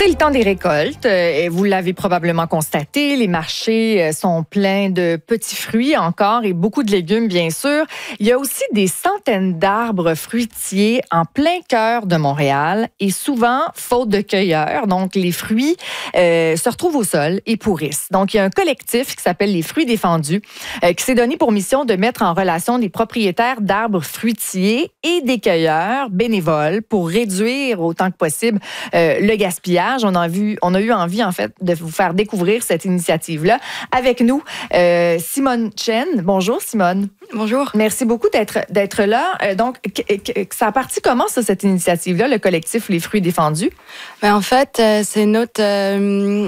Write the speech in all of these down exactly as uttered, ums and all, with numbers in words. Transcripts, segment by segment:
C'est le temps des récoltes et vous l'avez probablement constaté, les marchés sont pleins de petits fruits encore et beaucoup de légumes bien sûr. Il y a aussi des centaines d'arbres fruitiers en plein cœur de Montréal et souvent faute de cueilleurs. Donc les fruits euh, se retrouvent au sol et pourrissent. Donc il y a un collectif qui s'appelle les Fruits défendus euh, qui s'est donné pour mission de mettre en relation des propriétaires d'arbres fruitiers et des cueilleurs bénévoles pour réduire autant que possible euh, le gaspillage. On a, vu, on a eu envie, en fait, de vous faire découvrir cette initiative-là. Avec nous, euh, Simone Chen. Bonjour, Simone. Bonjour. Merci beaucoup d'être, d'être là. Euh, donc, que, que, ça a parti comment, ça, cette initiative-là, le collectif Les Fruits défendus? Ben, en fait, euh, c'est notre euh,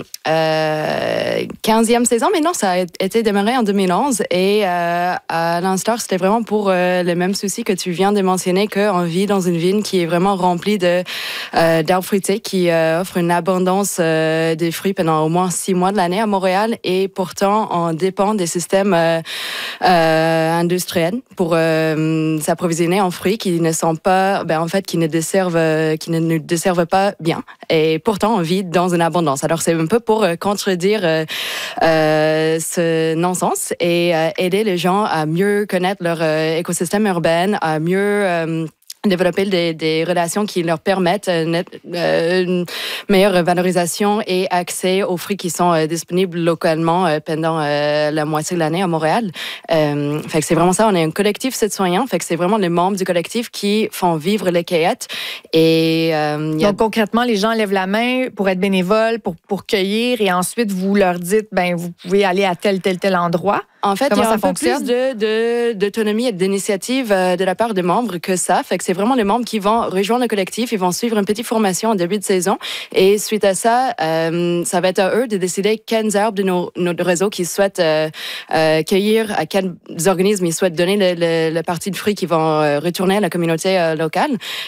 euh, quinzième saison, mais non, ça a été démarré en deux mille onze. Et euh, à l'instar, c'était vraiment pour euh, le même souci que tu viens de mentionner, qu'on vit dans une ville qui est vraiment remplie de, euh, d'arbres fruitiers, qui euh, offre une abondance euh, des fruits pendant au moins six mois de l'année à Montréal. Et pourtant, on dépend des systèmes euh, euh, industriels pour euh, s'approvisionner en fruits qui ne sont pas, ben, en fait, qui ne desservent, qui ne nous desservent pas bien. Et pourtant, on vit dans une abondance. Alors, c'est un peu pour euh, contredire euh, euh, ce non-sens et euh, aider les gens à mieux connaître leur euh, écosystème urbain, à mieux euh, développer des, des relations qui leur permettent une, une meilleure valorisation et accès aux fruits qui sont euh, disponibles localement euh, pendant euh, la moitié de l'année à Montréal. Euh, fait que c'est vraiment ça. On est un collectif citoyen. Fait que c'est vraiment les membres du collectif qui font vivre les cueillettes. Et euh, y a... Donc concrètement, les gens lèvent la main pour être bénévoles, pour pour cueillir, et ensuite vous leur dites, ben vous pouvez aller à tel tel tel endroit. En fait, Comment il y a ça un fonctionne? peu plus de, de, d'autonomie et d'initiative euh, de la part des membres que ça. Fait que c'est vraiment les membres qui vont rejoindre le collectif. Ils vont suivre une petite formation en début de saison. Et suite à ça, euh, ça va être à eux de décider quels arbres de nos, notre réseau qu'ils souhaitent euh, euh, cueillir, à quels organismes ils souhaitent donner le, le, le parti de fruits qui vont euh, retourner à la communauté euh, locale.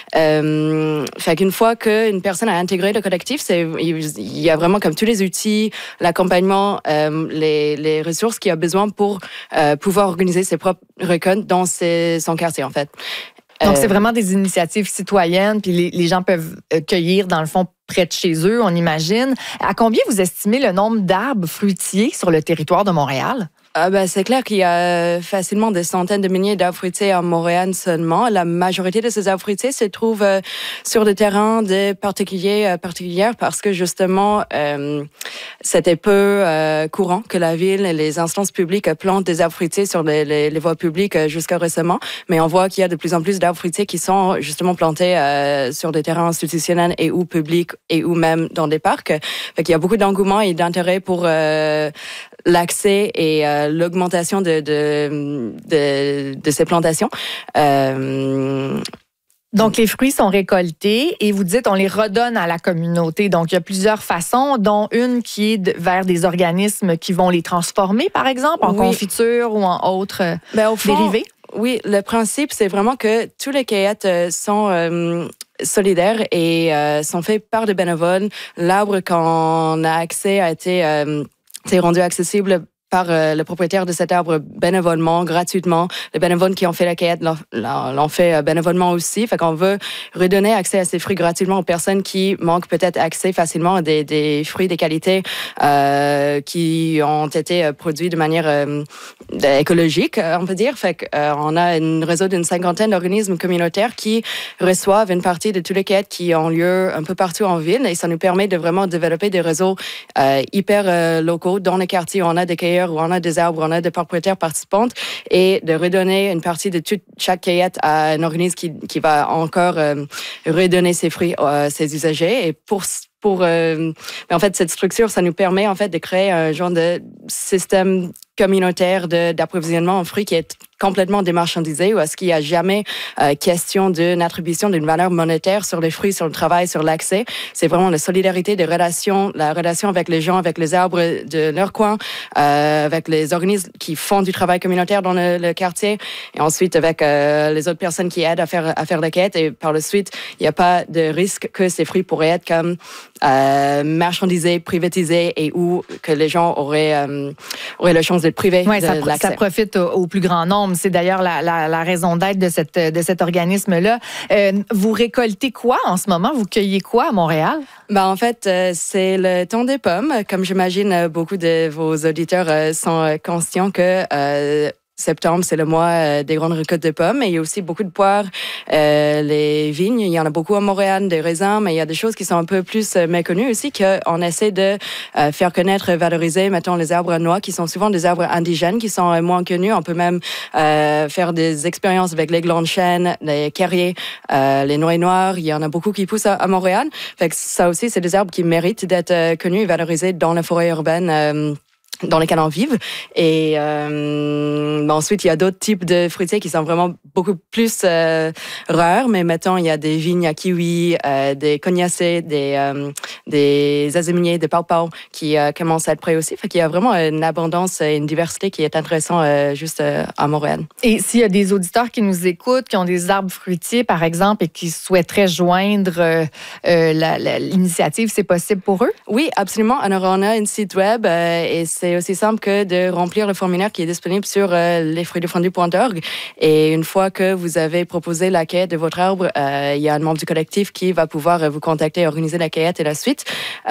Euh, fait qu'une fois qu'une personne a intégré le collectif, c'est, il y a vraiment comme tous les outils, l'accompagnement, euh, les, les ressources qu'il a besoin pour pour euh, pouvoir organiser ses propres récoltes dans ses, son quartier, en fait. Donc, euh, c'est vraiment des initiatives citoyennes, puis les, les gens peuvent cueillir, dans le fond, près de chez eux, on imagine. À combien vous estimez le nombre d'arbres fruitiers sur le territoire de Montréal? Ah ben, c'est clair qu'il y a facilement des centaines de milliers d'arbres fruitiers à Montréal seulement. La majorité de ces arbres fruitiers se trouvent euh, sur des terrains de particuliers euh, particulières parce que justement, euh, c'était peu euh, courant que la ville et les instances publiques plantent des arbres fruitiers sur les, les, les voies publiques euh, jusqu'à récemment. Mais on voit qu'il y a de plus en plus d'arbres fruitiers qui sont justement plantés euh, sur des terrains institutionnels et ou publics et ou même dans des parcs. Fait qu'il y a beaucoup d'engouement et d'intérêt pour euh, l'accès et euh, l'augmentation de, de, de, de ces plantations. Euh, Donc, les fruits sont récoltés et vous dites on les redonne à la communauté. Donc, il y a plusieurs façons, dont une qui est de, vers des organismes qui vont les transformer, par exemple, en oui. confiture ou en autres ben, au fond, dérivés. Oui, le principe, c'est vraiment que tous les cueillettes sont euh, solidaires et euh, sont faits par des bénévoles. L'arbre qu'on a accès a été euh, rendu accessible par euh, le propriétaire de cet arbre bénévolement, gratuitement. Les bénévoles qui ont fait la cueillette l'ont, l'ont fait bénévolement aussi. Fait qu'on veut redonner accès à ces fruits gratuitement aux personnes qui manquent peut-être accès facilement à des, des fruits de qualité euh, qui ont été produits de manière euh, écologique, on peut dire. Fait qu'on a un réseau d'une cinquantaine d'organismes communautaires qui reçoivent une partie de tous les cueillettes qui ont lieu un peu partout en ville. Et ça nous permet de vraiment développer des réseaux euh, hyper euh, locaux dans les quartiers où on a des cueillettes, où on a des arbres, où on a des propriétaires participantes, et de redonner une partie de toute, chaque cueillette à un organisme qui, qui va encore euh, redonner ses fruits à ses usagers. Et pour pour euh, en fait, cette structure, ça nous permet en fait de créer un genre de système communautaire de, d'approvisionnement en fruits qui est complètement démarchandisé, ou est-ce qu'il n'y a jamais euh, question d'une attribution d'une valeur monétaire sur les fruits, sur le travail, sur l'accès. C'est vraiment la solidarité des relations, la relation avec les gens, avec les arbres de leur coin, euh, avec les organismes qui font du travail communautaire dans le, le quartier, et ensuite avec euh, les autres personnes qui aident à faire, à faire la quête. Et par la suite, il n'y a pas de risque que ces fruits pourraient être comme euh, marchandisés, privatisés, et où que les gens auraient, euh, auraient la chance d'être privés ouais, de, ça, de l'accès. Ça profite au, au plus grand nombre. C'est d'ailleurs la, la, la raison d'être de, cette, de cet organisme-là. Euh, vous récoltez quoi en ce moment? Vous cueillez quoi à Montréal? Ben, en fait, euh, c'est le temps des pommes. Comme j'imagine, euh, beaucoup de vos auditeurs euh, sont euh, conscients que euh, septembre, c'est le mois euh, des grandes récoltes de pommes. Et il y a aussi beaucoup de poires, euh, les vignes. Il y en a beaucoup à Montréal, des raisins, mais il y a des choses qui sont un peu plus euh, méconnues aussi, qu'on essaie de euh, faire connaître, valoriser. Mettons les arbres à noix, qui sont souvent des arbres indigènes, qui sont euh, moins connus. On peut même euh, faire des expériences avec les glands de chêne, les carriers, euh, les noix noires. Il y en a beaucoup qui poussent à, à Montréal. Fait que ça aussi, c'est des arbres qui méritent d'être euh, connus et valorisés dans la forêt urbaine. Euh, dans lesquels on vit. Et euh, ensuite, il y a d'autres types de fruitiers qui sont vraiment beaucoup plus euh, rares, mais mettons, il y a des vignes à kiwi, euh, des cognacés, des, euh, des azéminiers, des pawpaws qui euh, commencent à être prêts aussi. Fait qu'il y a vraiment une abondance et une diversité qui est intéressante euh, juste euh, à Montréal. Et s'il y a des auditeurs qui nous écoutent, qui ont des arbres fruitiers, par exemple, et qui souhaiteraient joindre euh, euh, la, la, l'initiative, c'est possible pour eux? Oui, absolument. Alors, on a un site web euh, et c'est C'est aussi simple que de remplir le formulaire qui est disponible sur euh, les fruits de fondue point org. Et une fois que vous avez proposé la cueillette de votre arbre, euh, il y a un membre du collectif qui va pouvoir vous contacter et organiser la cueillette et la suite.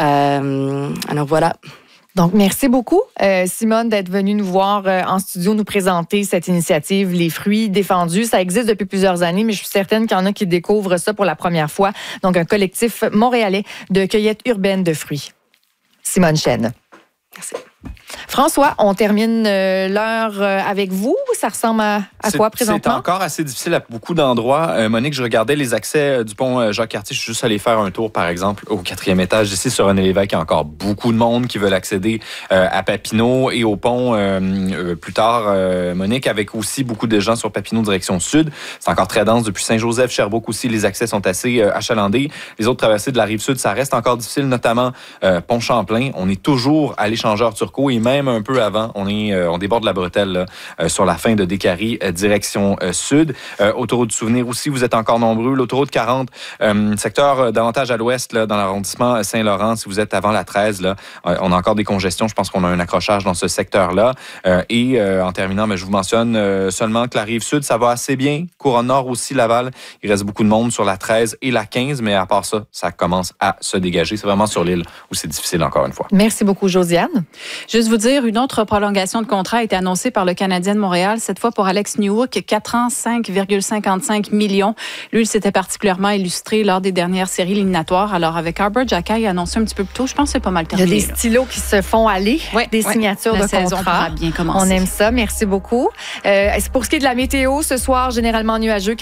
Euh, alors voilà. Donc, merci beaucoup, euh, Simone, d'être venue nous voir euh, en studio, nous présenter cette initiative, Les fruits défendus. Ça existe depuis plusieurs années, mais je suis certaine qu'il y en a qui découvrent ça pour la première fois. Donc, un collectif montréalais de cueillette urbaine de fruits. Simone Chêne. Merci. François, on termine euh, l'heure euh, avec vous. Ça ressemble à, à quoi présentement? C'est encore assez difficile à beaucoup d'endroits. Euh, Monique, je regardais les accès euh, du pont euh, Jacques-Cartier. Je suis juste allé faire un tour, par exemple, au quatrième étage. Ici, sur René-Lévesque, il y a encore beaucoup de monde qui veulent accéder euh, à Papineau et au pont euh, euh, plus tard, euh, Monique, avec aussi beaucoup de gens sur Papineau, direction sud. C'est encore très dense depuis Saint-Joseph, Sherbrooke aussi. Les accès sont assez euh, achalandés. Les autres traversées de la Rive-Sud, ça reste encore difficile, notamment euh, pont Champlain. On est toujours à l'échangeur Turcot et même un peu avant, on, est, euh, on déborde la bretelle là, euh, sur la fin de Décarie, euh, direction euh, sud. Euh, autoroute du Souvenir aussi, vous êtes encore nombreux. L'autoroute quarante, euh, secteur euh, davantage à l'ouest, là, dans l'arrondissement Saint-Laurent, si vous êtes avant la treize, là, euh, on a encore des congestions. Je pense qu'on a un accrochage dans ce secteur-là. Euh, et euh, en terminant, ben, je vous mentionne euh, seulement que la Rive-Sud, ça va assez bien. Couronne-Nord aussi, Laval. Il reste beaucoup de monde sur la treize et la quinze, mais à part ça, ça commence à se dégager. C'est vraiment sur l'île où c'est difficile, encore une fois. Merci beaucoup, Josiane. Juste vous dire, une autre prolongation de contrat a été annoncée par le Canadien de Montréal, cette fois pour Alex Newhook, quatre ans, cinq virgule cinquante-cinq millions. Lui, il s'était particulièrement illustré lors des dernières séries éliminatoires. Alors, avec Arbor Xhekaj, il a annoncé un petit peu plus tôt, je pense que c'est pas mal terminé. Il y a des stylos qui se font aller, ouais, des ouais. signatures la de contrat. Bien commencer. On aime ça, merci beaucoup. Euh, pour ce qui est de la météo, ce soir, généralement nuageux,